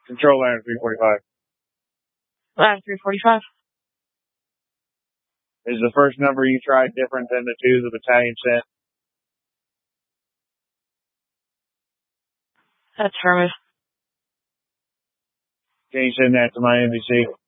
Control Aaron 345. Aaron 345. Is the first number you tried different than the two the battalion sent? That's affirmative. Can you send that to my NBC?